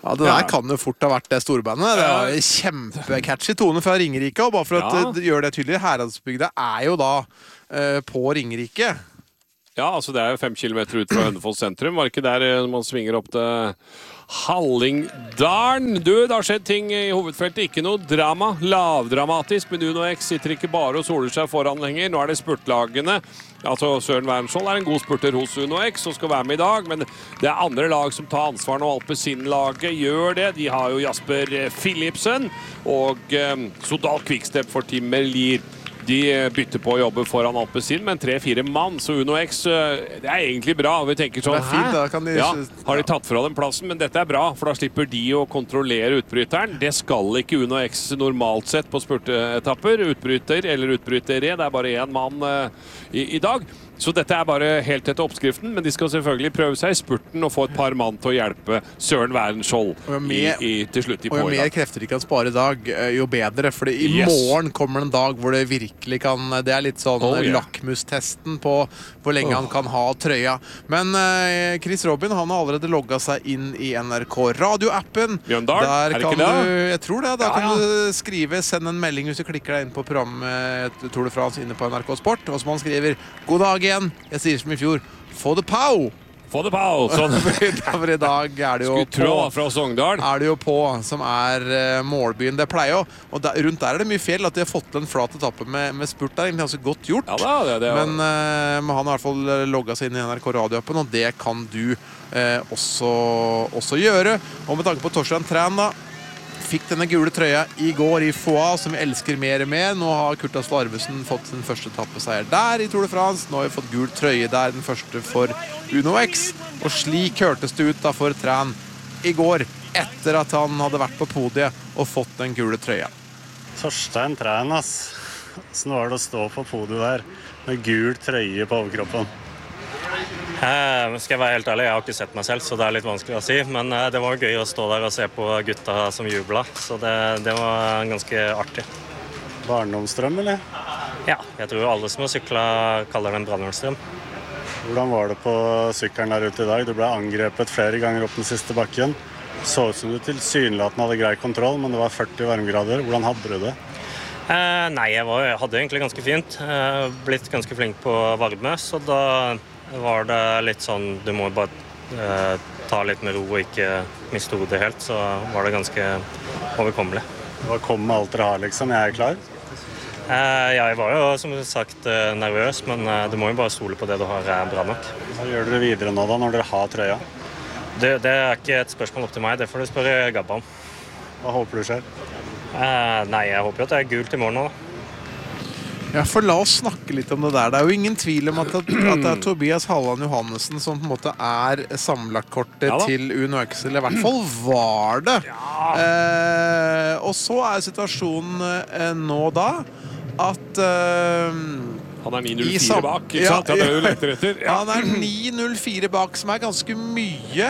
Ja, det der kan jo fort ha vært det storbandet. Det var en kjempecatchy tone fra Ringerike, og bare for at det gjør det tydelig, Heradsbygda jo da på Ringerike. Ja, altså det jo 5 kilometer ut fra Hønefoss sentrum. Var ikke der man svinger opp til Hallingdalen. Du, det har skjedd ting i hovedfeltet. Ikke noe drama, lavdramatisk, men Uno X sitter ikke bare og soler seg foran lenger. Nå det spurtlagene. Altså Søren Wernskjold en god spurter hos Uno X og skal være med i dag, men det andre lag som tar ansvar når Alpecin-laget gjør det. De har jo Jasper Philipsen og Sodal Quickstep for Tim Merlier. De bytter på å jobbe foran Alpecin, men 3-4 mann, så Uno X, det egentlig bra. Vi tenker sånn, fint, da kan de... har de tatt fra dem plassen, men dette bra, for da slipper de å kontrollere utbryteren. Det skal ikke Uno X normalt sett på spurtetapper. Utbryter eller utbrytere, det bare en mann i dag. Så dette bare helt etter oppskriften, men de skal selvfølgelig prøve seg i spurten og få et par mann til å hjelpe Søren Wernskjold til slutt i på. Og jo mer krefter de kan spare i dag, jo bedre, for i morgen kommer en dag hvor det virkelig kan, det litt sånn lakmustesten på hvor lenge han kan ha trøya. Men Chris Robin, han har allerede logget seg inn i NRK Radio-appen. Bjørndal, der ikke kan det? Jeg tror det, da kan du skrive, send en melding hvis du klikker deg inn på programmet Tour de France inne på NRK Sport, og så man skriver, god dag igjen, jeg sier som i fjor, få det pow! Få det på! Sånn. For i dag det jo på, fra Sogndal. Det jo på, som målbyen. Det pleier jo, og rundt der det mye fjell, at de har fått til en flat etappe med spurt der, egentlig ganske godt gjort. Ja, det men han har i hvert fall logget seg inn i NRK Radio-appen, og det kan du også gjøre. Og med tanke på Torstein Træn da, fikk denne gule trøya i går i Foix, som vi elsker mer og mer. Nå har Kurt Asle Arvesen fått sin første etappeseier der i Tour de France. Nå har vi fått gul trøye der, den første for Uno X. Og slik hørtes det ut da for Træn i går, etter at han hadde vært på podiet og fått den gule trøya. Torstein Træn, ass. Sånn var det å stå på podiet der med gul trøye på overkroppen. Skal jeg være helt ærlig, jeg har ikke sett meg selv, så det litt vanskelig å si. Men det var gøy å stå der og se på gutta som jublet, så det var ganske artig. Barndomsdrøm, eller? Ja, jeg tror alle som har syklet kaller det en barndomsdrøm. Hvordan var det på sykkelen der ute i dag? Du ble angrepet flere ganger opp den siste bakken. Så ut som du tilsynelatende hadde grei kontroll, men det var 40 varmegrader. Hvordan hadde du det? Nei, jeg hadde egentlig ganske fint. Blitt ganske flink på varme, så da var det litt sånn, du må bare ta litt med ro og ikke miste hodet helt, så var det ganske overkommelig. Hva kom med alt dere har, liksom? Jeg klar? Jeg var jo, som sagt, nervøs, men du må jo bare stole på det du har bra nok. Hva gjør dere videre nå da, når dere har trøya? Det ikke et spørsmål opp til meg, det får du spørre Gabba om. Hva håper du skjer? Nei, jeg håper jo at det gult i morgen nå da. Ja, for la oss snakke litt om det der. Det jo ingen tvil om at det Tobias Halland Johannessen som på en måte sammenlagtkortet til Uno X, eller i hvert fall var det. Og så situasjonen nå da at han 9.04 bak, ikke sant? Ja, det jo lettere etter. Ja. Han 9.04 bak, som ganske mye.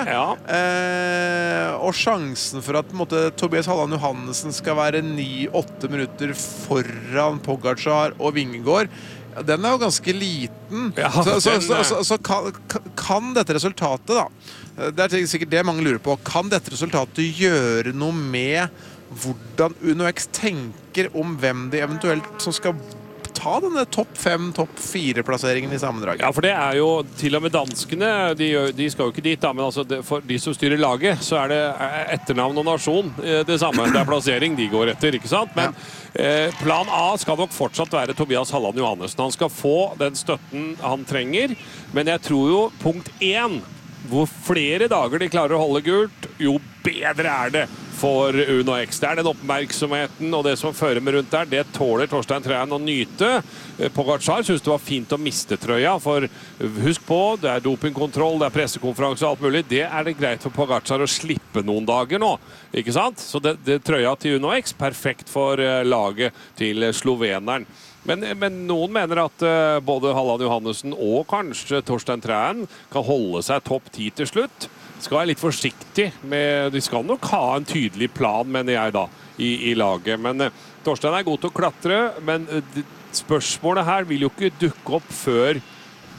Og sjansen for at Tobias Halland Johannessen skal være 9-8 minutter foran Pogačar og Vingegaard, den jo ganske liten. Så kan dette resultatet da, det sikkert det mange lurer på, kan dette resultatet gjøre noe med hvordan Uno X tenker om hvem de eventuelt som skal ta denne topp 5, topp 4-plasseringen i sammendraget? Ja, for det jo til og med danskene, de skal jo ikke dit da, men altså for de som styrer laget, så det etternavn og nasjon det samme. Det plassering de går etter, ikke sant? Men plan A skal nok fortsatt være Tobias Halland Johannessen. Han skal få den støtten han trenger, men jeg tror jo punkt 1, hvor flere dager de klarer å holde gult, jo bedre det for Uno X. Det den oppmerksomheten og det som fører med rundt der, det tåler Torstein Træn å nyte. Pogačar synes det var fint å miste trøya, for husk på, det dopingkontroll, det pressekonferanse og alt mulig. Det det greit for Pogačar å slippe noen dager nå, ikke sant? Så det trøya til Uno X, perfekt for laget til sloveneren. Men noen mener at både Halland Johannessen og kanskje Torstein Træn kan holde seg topp 10 til slutt. Skal være litt forsiktig med, de skal nok ha en tydelig plan, mener jeg da, i laget. Men Torstein god til å klatre, men spørsmålet her vil jo ikke dukke opp før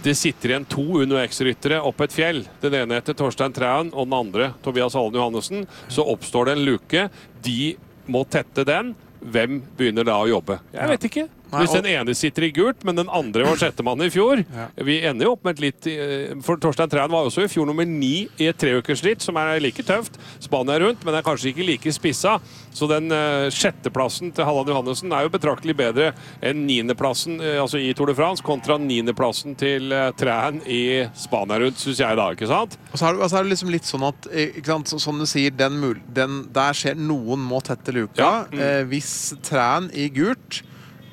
det sitter igjen 2 UnoX-ryttere opp et fjell. Den ene heter Torstein Træen, og den andre Tobias Hallen Johannessen. Så oppstår det en luke. De må tette den. Hvem begynner da å jobbe? Jeg vet ikke. Hvis den ene sitter i gult, men den andre var 6. mann i fjor. Vi ender jo opp med et litt... For Torstein Træen var også i fjor nummer 9 i et 3-ukersritt, som like tøft. Spania rundt, men kanskje ikke like spissa. Så den 6. plassen til Halland Johannessen jo betraktelig bedre enn 9. plassen altså i Tour de France, kontra 9. plassen til Træen i Spania rundt, synes jeg da, ikke sant? Og så det liksom litt sånn at, ikke sant, som du sier, der skjer noen må tette luka. Hvis Træen i gult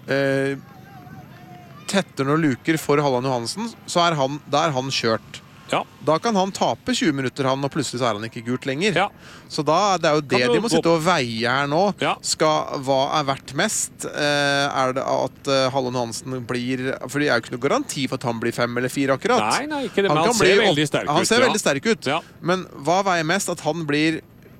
tetter noen luker for Halland Johannessen, så da han kjørt. Da kan han tape 20 minutter, og plutselig så han ikke gult lenger. Så da, det jo det de må sitte og veie her nå. Hva verdt mest? Det at Halland Johannessen blir... For det jo ikke noe garanti for at han blir 5 eller 4 akkurat. Nei, ikke det, men han ser veldig sterk ut. Han ser veldig sterk ut. Men hva veier mest? At han blir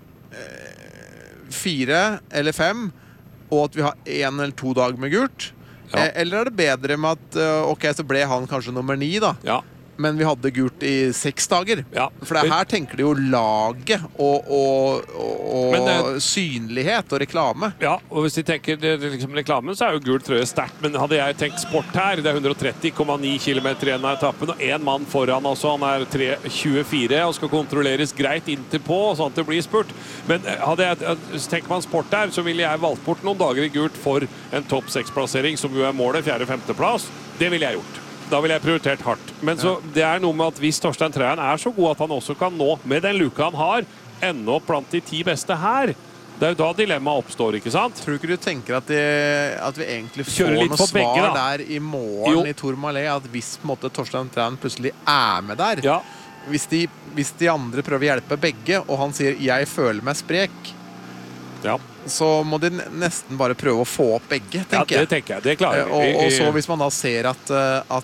4 eller 5, og at vi har 1 eller 2 dager med gult? Eller det bedre med at ok, så ble han kanskje nummer 9 da? Men vi hadde gult i 6 dager. For her tenker de jo laget og synlighet og reklame. Og hvis de tenker liksom reklamen, så jo gult trøye sterkt. Men hadde jeg tenkt sport her, det 130,9 kilometer igjen av etappen, og 1 mann foran også, han 3.24 og skal kontrolleres greit inntil på, sånn at det blir spurt. Men tenker man sport her, så ville jeg valgt bort noen dager i gult for en topp 6-plassering, som jo målet, 4. og 5. plass. Det ville jeg gjort. Da ville jeg prioritert hardt. Men så, det noe med at hvis Torstein Træen så god at han også kan nå, med den luka han har, ende opp blant de 10 beste her. Det jo da dilemmaet oppstår, ikke sant? Tror ikke du tenker at vi egentlig får noe svar begge, der i morgen i Tourmalet, at hvis på en måte Torstein Træen plutselig med der, hvis de andre prøver å hjelpe begge, og han sier 'jeg føler meg sprek', så må de nesten bare prøve å få opp begge, tenker jeg. Det tenker jeg. Det klarer vi. Og så hvis man da ser at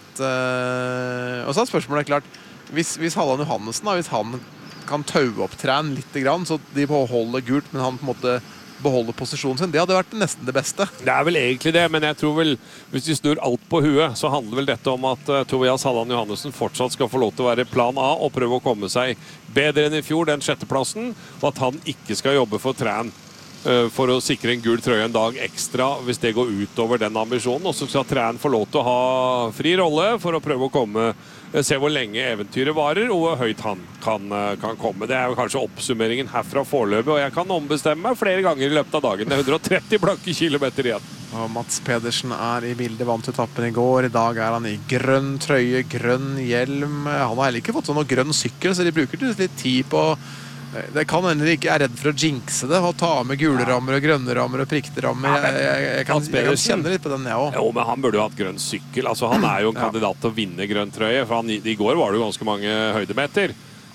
og så spørsmålet klart, hvis Halland Johannessen, hvis han kan taue opp Træen litt grann, så de beholder gult, men han på en måte beholder posisjonen sin, det hadde vært nesten det beste. Det vel egentlig det, men jeg tror vel, hvis vi snur alt på huet, så handler vel dette om at Tobias Halland Johannessen fortsatt skal få lov til å være plan A og prøve å komme seg bedre enn i fjor, den 6. plassen, og at han ikke skal jobbe for Træen for å sikre en gul trøye en dag ekstra hvis det går utover den ambisjonen. Og så skal Træen få lov til å ha fri rolle for å prøve å komme, se hvor lenge eventyret varer og hvor høyt han kan komme. Det jo kanskje oppsummeringen herfra foreløpig, og jeg kan ombestemme meg flere ganger i løpet av dagen. Det 130 blanke kilometer igjen. Og Mats Pedersen i bildet, vant etappen i går. I dag han i grønn trøye, grønn hjelm. Han har heller ikke fått sånn noe grønn sykkel, så de bruker litt tid på. Det kan hende de ikke redd for å jinxe det, og ta med gule rammer og grønne rammer og prikkete rammer. Jeg kan kjenne litt på den, jeg også. Jo, men han burde jo hatt grønn sykkel. Altså, han jo en kandidat til å vinne grønn trøye, for i går var det jo ganske mange høydemeter.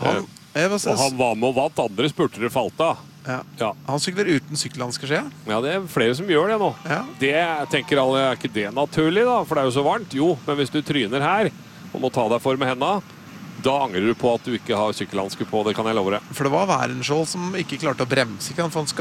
Og han var med og vant, andre spurtere falt av. Han sykler uten sykkelhansker, skje? Ja, det flere som gjør det nå. Det tenker alle, ikke det naturlig da, for det jo så varmt? Jo, men hvis du tryner her, og må ta deg for med hendene, da angrer du på at du ikke har sykkelhansker på, det kan jeg love deg. For det var Wærenskjold som ikke klarte å bremse,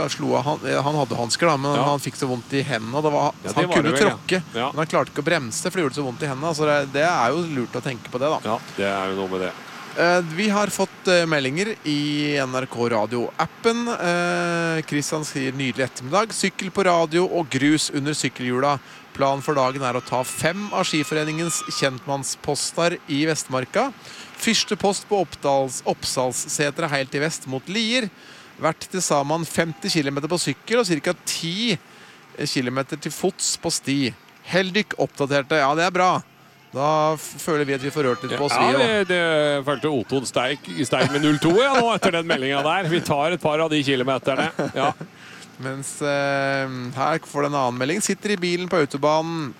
han hadde hansker da, men han fikk så vondt i hendene, og han kunne tråkke, men han klarte ikke å bremse, for det gjorde så vondt i hendene, så det jo lurt å tenke på det da. Ja, det jo noe med det. Vi har fått meldinger i NRK Radio-appen. Kristian sier nydelig ettermiddag. Sykkel på radio og grus under sykkelhjula. Planen for dagen å ta 5 av Skiforeningens kjentmannsposter i Vestmarka. Første post på Oppsalssetra helt i vest mot Lier. Vært til sammen 50 km på sykkel og ca. 10 km til fots på sti. Heldik oppdaterte. Ja, det bra. Da føler vi at vi får rørt litt på oss. Det følte Oton steik med 0-2 nå etter den meldingen der. Vi tar et par av de kilometerne. Mens her får det en annen melding. Sitter i bilen på autobahn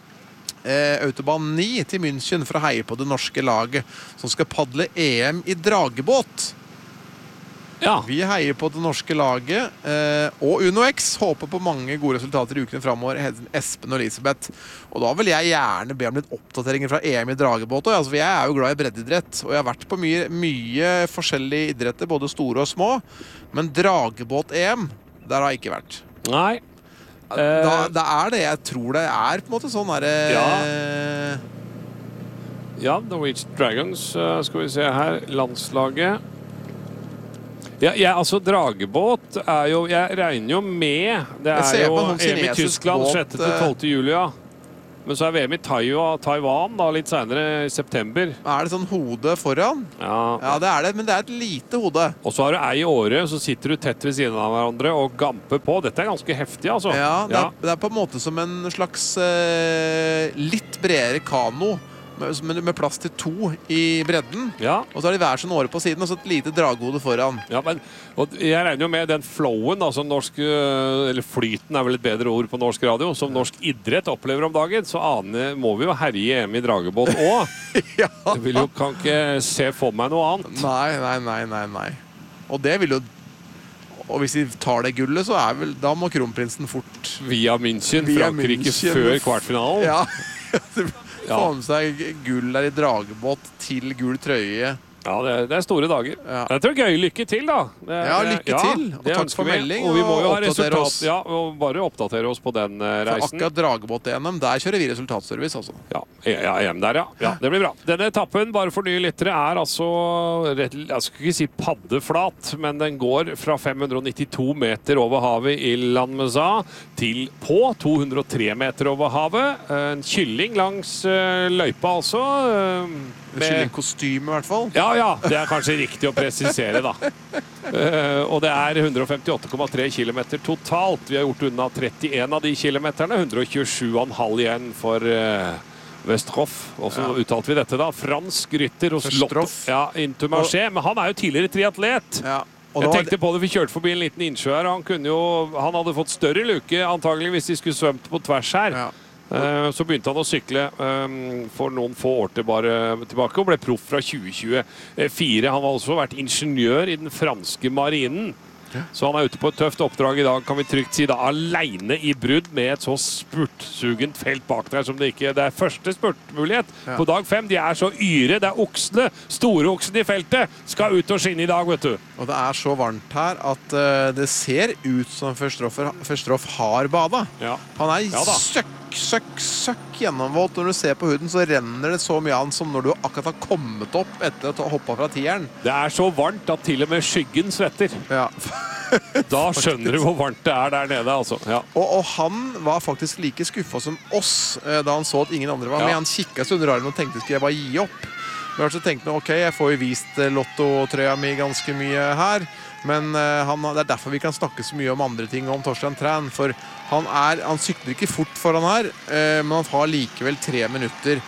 9 til München for å heie på det norske laget som skal padle EM i dragebåt. Vi heier på det norske laget, og UnoX håper på mange gode resultater i ukene fremover, Espen og Elisabeth. Og da vil jeg gjerne be om litt oppdateringer fra EM i dragebåt. For jeg jo glad i breddeidrett, og jeg har vært på mye forskjellige idretter, både store og små. Men dragebåt-EM, der har jeg ikke vært. Nei. Det det jeg tror det på en måte sånn der... Ja, Norwegian Dragons, skal vi se her, landslaget. Ja, altså dragebåt jo, jeg regner jo med, det jo EM I Tyskland 6.–12. juli, ja. Men så VM I Taiwan da, litt senere I september. Det sånn hode foran? Ja, det det, men det et lite hode. Og så har du ei I året, så sitter du tett ved siden av hverandre og gamper på. Dette ganske heftig, altså. Ja, det på en måte som en slags litt bredere kano, med plass til 2 I bredden. Ja. Og så har de hver sånn åre på siden, og så et lite draghode foran. Ja, men og jeg regner jo med den flowen, altså norsk, eller flyten vel et bedre ord på norsk radio, som norsk idrett opplever om dagen, så må vi jo herje hjemme I dragebåt også. Ja. Jeg kan ikke se for meg noe annet. Nei. Og det vil jo... Og hvis de tar det gullet, så vel... Da må kronprinsen fort... Via München, Frankrike, før kvartfinalen. Ja, få med seg gull der I dragebåt til gull trøye. Ja, det store dager. Ja. Det tror gøy. Lykke til, da. Lykke til. Og takk for melding. Og vi må jo ha resultat. Ja, og bare oppdatere oss på den reisen. For akkurat dragebåt-EM, der kjører vi resultatservice, altså. Ja, EM der, ja. Det blir bra. Denne etappen, bare for nye lyttere, altså, jeg skal ikke si paddeflat, men den går fra 592 meter over havet I Lannemezan til på 203 meter over havet. En kylling langs løypa, altså. Kyllingkostyme, I hvert fall. Ja, det kanskje riktig å presisere, da. Og det 158,3 kilometer totalt. Vi har gjort unna 31 av de kilometerne. 127,5 igjen for Westroff. Og så uttalte vi dette, da. Fransk rytter hos Lotto. Ja, Intermarché. Men han jo tidligere triatlet. Ja. Jeg tenkte på det, vi kjørte forbi en liten innsjø her. Han hadde fått større luke, antagelig, hvis de skulle svømt på tvers her. Ja. Så begynte han å sykle for noen få år tilbake og ble proff fra 2024. Han har også vært ingeniør I den franske marinen. Så han ute på et tøft oppdrag I dag, kan vi trygt si da, alene I brudd med et så spurtsugent felt bak der som det ikke det første spurtmulighet. På dag 5, de så yre, det oksene, store oksene I feltet, skal ut og skinne I dag, vet du. Og det så varmt her at det ser ut som Verstoff har badet. Ja. Han søkk gjennomvåt. Når du ser på huden, så renner det så mye an som når du akkurat har kommet opp etter å ha hoppet fra tieren. Det så varmt at til og med skyggen svetter. Ja. Da skjønner du hvor varmt det der nede, altså. Ja. Og han var faktisk like skuffet som oss da han så at ingen andre var med. Han kikket så under armen og tenkte, skal jeg bare gi opp? Men så tenkte han, ok, jeg får jo vist lottotrøya mi ganske mye her. Men det derfor vi kan snakke så mye om andre ting om Torstein Træn. For han sykler ikke fort foran her, men han har likevel 3 minutter.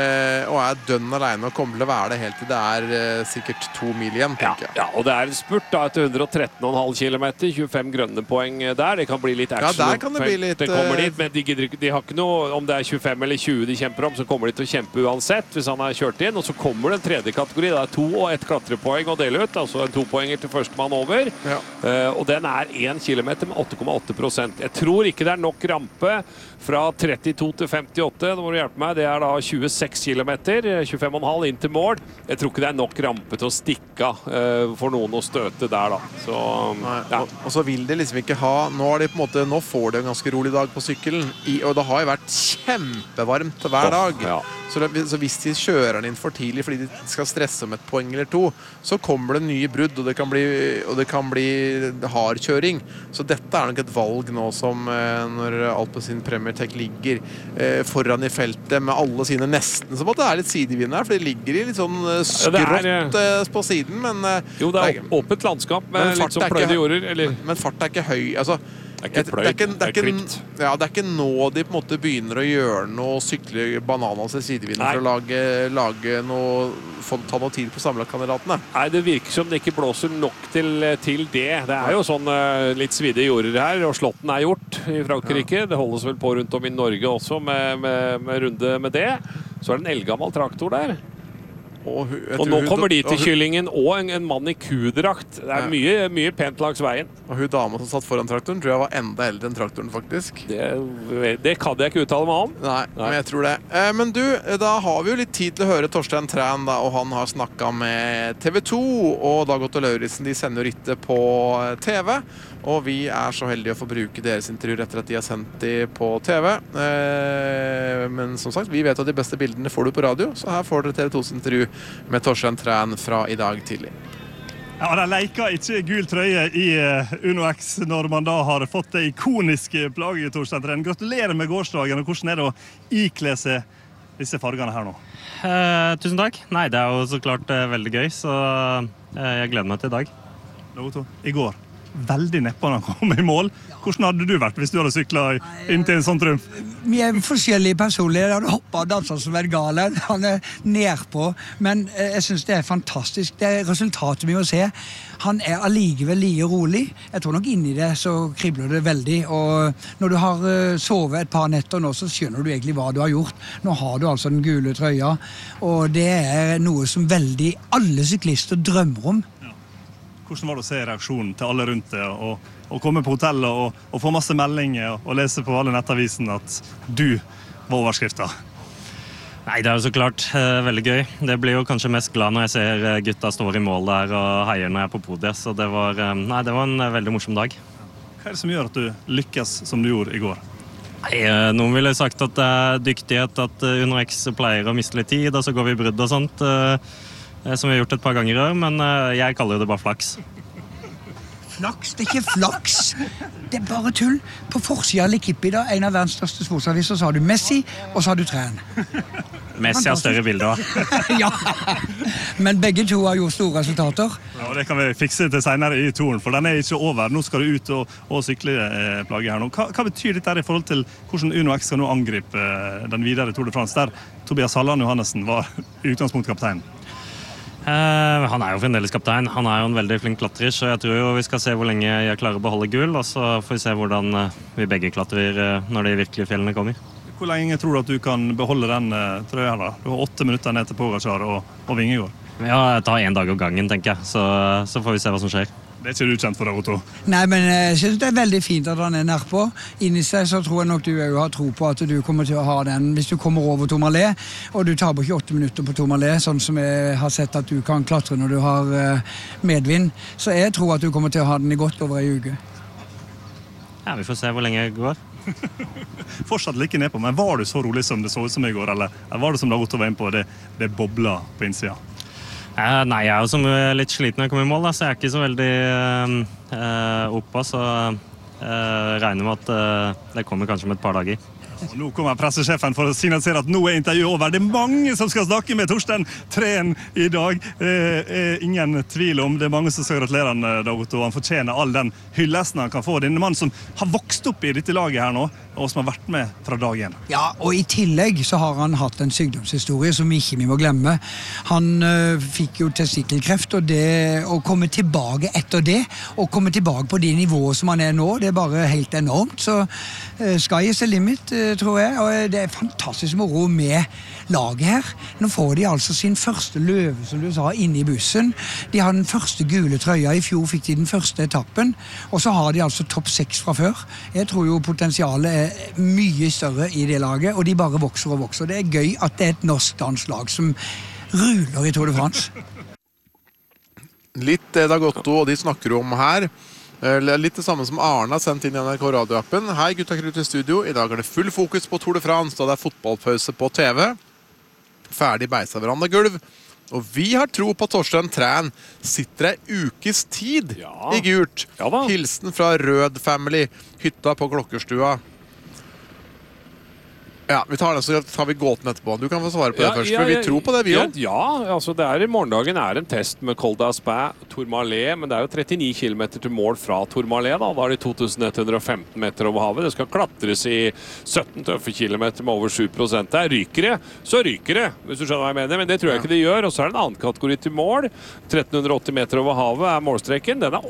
Og dønn alene og kommer til å være det helt til det sikkert 2 mil igjen, tenker jeg. Ja, og det en spurt da etter 113,5 kilometer, 25 grønne poeng der. Det kan bli litt action. Ja, der kan det bli litt... Det kommer dit, men de har ikke noe, om det 25 eller 20 de kjemper om, så kommer de til å kjempe uansett hvis han kjørt inn. Og så kommer den tredje kategori, det 2 og 1 klatrepoeng å dele ut, altså en 2-poenger til førstemann over. Ja. Og den 1 kilometer med 8,8%. Jeg tror ikke det nok rampe fra 32 til 58, nå må du hjelpe meg, det da 26 kilometer, 25,5 inn til mål. Jeg tror ikke det nok rampe til å stikke for noen å støte der da. Så, ja. Og så vil de liksom ikke ha, nå de på en måte, nå får de en ganske rolig dag på sykkelen, og det har jo vært kjempevarmt hver dag. Ja. Så hvis de kjører den inn for tidlig fordi de skal stresse om et poeng eller 2, så kommer det nye brudd, og det kan bli hardkjøring. Så dette nok et valg nå som når Alpecin Premier Tech ligger foran I feltet med alle sine nesten, så måtte det litt sidevind her, for de ligger I litt sånn skrått på siden, men... Jo, det åpent landskap med litt sånn pløyde jorder, eller... Men fart ikke høy, altså... Det klipt. Ja, det ikke nå de på en måte begynner å gjøre noe sykle bananas I sidevinden for å lage noe, ta noe tid på samlekandidatene. Nei, det virker som det ikke blåser nok til det. Det jo sånn litt svidde jorder her, og slotten gjort I Frankrike. Det holdes vel på rundt om I Norge også med runde med det. Så det en eldgammel traktor der. Og nå kommer de til kyllingen og en mann i kudrakt. Det mye pent langs veien. Og hun dama som satt foran traktoren tror jeg var enda eldre enn traktoren faktisk. Det kan jeg ikke uttale meg om. Nei, men jeg tror det. Men du, da har vi jo litt tid til å høre Torstein Træn da, og han har snakket med TV 2 og Dag Otto Lauritzen. De sender jo rittet på TV, og vi er så heldige å få bruke deres intervjuer etter at de har sendt de på TV. Men som sagt, vi vet at de beste bildene får du på radio, så her får dere TV 2s intervju med Torstein Træn fra i dag tidlig. Ja, de leker ikke gul trøye i Uno X når man da har fått det ikoniske plagget, Torstein Træn. Gratulerer med gårsdagen, og hvordan det å ikle seg disse fargene her nå? Tusen takk. Nei, det jo så klart veldig gøy, så jeg gleder meg til i dag. I går, veldig neppe når han kom i mål. Hvordan hadde du vært hvis du hadde syklet inn til en sånn trumf? Vi forskjellige personligheter. Han hoppet og danset som en galen. Han nedpå. Men jeg synes det fantastisk. Det resultatet vi må se. Han allikevel like rolig. Jeg tror nok inni det så kribler det veldig. Og når du har sovet et par netter nå, så skjønner du egentlig hva du har gjort. Nå har du altså den gule trøya. Og det noe som veldig alle syklister drømmer om. Hvordan var det å se reaksjonen til alle rundt det, og komme på hotellet og få masse meldinger og lese på alle nettavisene at du var overskriften? Nei, det jo så klart veldig gøy. Det blir jo kanskje mest glad når jeg ser gutta står i mål der og heier når jeg på podiet, så det var en veldig morsom dag. Hva det som gjør at du lykkes som du gjorde i går? Nei, noen ville sagt at det dyktighet, at Uno X pleier å miste litt tid, og så går vi i brudd og sånt, som vi har gjort et par ganger i år, men jeg kaller det bare flaks. Flaks? Det ikke flaks. Det bare tull. På forsiden av L'Equipe i dag, en av verdens største sportsaviser, så har du Messi, og så har du Træn. Messi har større bilder. Ja, men begge to har gjort store resultater. Ja, det kan vi fikse til senere i turen, for den ikke over. Nå skal du ut og sykle plagget her nå. Hva betyr dette i forhold til hvordan Uno X skal nå angripe den videre Tour de France, der Tobias Halland Johannessen var i utgangspunkt kaptein? Han jo fremdeles kaptein. Han jo en veldig flink klatrer, så jeg tror jo vi skal se hvor lenge jeg klarer å beholde gull, og så får vi se hvordan vi begge klatrer når de virkelige fjellene kommer. Hvor lenge tror du at du kan beholde den trøya da? Du har 8 minutter ned til Pogačar og Vingegaard. Ja, jeg tar en dag av gangen, tenker jeg, så får vi se hva som skjer. Det ikke du kjent for deg, Otto? Nei, men jeg synes det veldig fint at han nærpå. Inni seg så tror jeg nok du har tro på at du kommer til å ha den. Hvis du kommer over Tourmalet, og du tar på 28 minutter på Tourmalet, sånn som jeg har sett at du kan klatre når du har medvind, så jeg tror at du kommer til å ha den i godt over en uke. Ja, vi får se hvor lenge det går. Fortsatt like nedpå, men var du så rolig som det så ut som i går, eller var det som da Otto var inne på, det bobla på innsida? Nei, jeg jo som litt sliten når jeg kommer i mål, da, så jeg ikke så veldig oppe, så regner med at det kommer kanskje om et par dager. Og nå kommer pressesjefen for å signalisere at nå intervjuet over. Det mange som skal snakke med Torstein Træn i dag. Ingen tvil om. Det mange som skal gratulere han, Dag Otto. Han fortjener all den hyllesten han kan få. Denne mannen som har vokst opp i dette laget her nå, og som har vært med fra dag 1. Ja, og i tillegg så har han hatt en sykdomshistorie som vi ikke må glemme. Han fikk jo testikkelkreft, og det å komme tilbake etter det, og komme tilbake på det nivået som han nå, det bare helt enormt. Så sky is the limit, tror jeg, og det fantastisk moro med laget her. Nå får de altså sin første løve, som du sa, inne i bussen. De har den første gule trøya. I fjor fikk de den første etappen, og så har de altså topp 6 fra før. Jeg tror jo potensialet mye større i det laget, og de bare vokser og vokser. Det gøy at det et norsk danslag som ruler i Tour de France. Litt det Dag Otto og de snakker om her. Litt det samme som Arne har sendt inn i NRK radioappen. Hei gutta krut i studio. I dag det full fokus på Tour de France, da det fotballpause på TV. Ferdig beisa verandagulv. Og vi har tro på Torstein Træn sitter en ukes tid i gult. Ja da. Hilsen fra Rød Family, hytta på Klokkerstua. Ja, vi tar den, så tar vi gåten etterpå. Du kan få svare på det først, for vi tror på det, vi også. Ja, altså i morgendagen en test med Col d'Aspin, Tourmalet, men det jo 39 km til mål fra Tourmalet, da. Da det 2115 meter over havet. Det skal klatres i 17 tøffe kilometer med over 7%. Der ryker det, så ryker det, hvis du skjønner hva jeg mener, men det tror jeg ikke det gjør. Og så det en annen kategori til mål. 1380 meter over havet målstreken. Den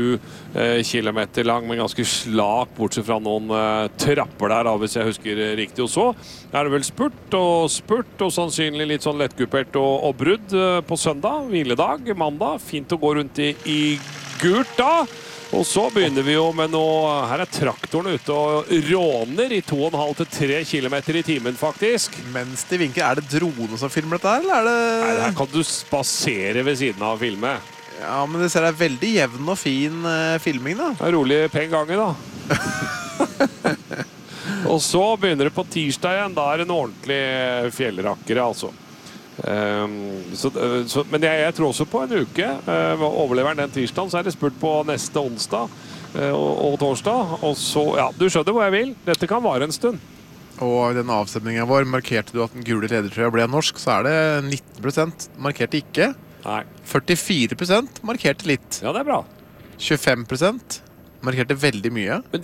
8,7 kilometer lang, men ganske slak, bortsett fra noen trapper der, da, hvis jeg husker riktig. riktig. Og så er det vel spurt og sannsynlig litt sånn lettkupert og brudd på søndag. Hviledag, mandag. Fint å gå rundt i gult da. Og så begynner vi jo med noe. Her er traktoren ute og råner i 2,5 til 3 kilometer i timen, faktisk. Mens de vinker, er det drone som filmer dette her, eller er det... Nei, her kan du spasere ved siden av filmet. Ja, men det ser er veldig jevn og fin filming, da. Det er rolig pen gange, da. Og så begynner det på tirsdag igjen. Da er det en ordentlig fjellrakkere, altså. Men jeg tror også på en uke. Overlever den tirsdagen, så er det spurt på neste onsdag og torsdag. Og så, ja, du skjønner hvor jeg vil. Dette kan vare en stund. Og i den avstemningen vår, markerte du at den gule ledertrøya ble norsk, så er det 19% markerte ikke. Nei. 44% markerte litt. Ja, det er bra. 25% markerte veldig mye.